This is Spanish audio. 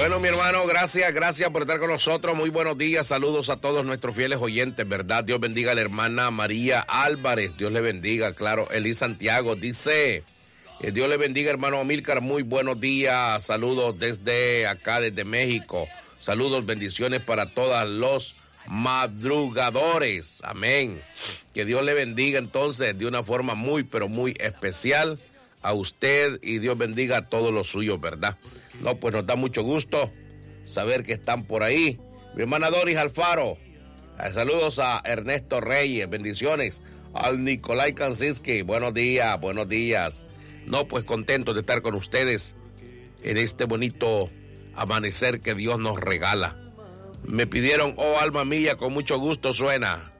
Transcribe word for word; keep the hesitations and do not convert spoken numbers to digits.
Bueno, mi hermano, gracias, gracias por estar con nosotros. Muy buenos días, saludos a todos nuestros fieles oyentes, ¿verdad? Dios bendiga a la hermana María Álvarez, Dios le bendiga, claro. Eli Santiago dice, eh, Dios le bendiga, hermano Amílcar, muy buenos días, saludos desde acá, desde México. Saludos, bendiciones para todos los madrugadores, amén. Que Dios le bendiga entonces de una forma muy, pero muy especial a usted y Dios bendiga a todos los suyos, ¿verdad? No, pues nos da mucho gusto saber que están por ahí. Mi hermana Doris Alfaro, eh, saludos a Ernesto Reyes, bendiciones. Al Nicolai Kansinski, buenos días, buenos días. No, pues contento de estar con ustedes en este bonito amanecer que Dios nos regala. Me pidieron, oh alma mía, con mucho gusto suena.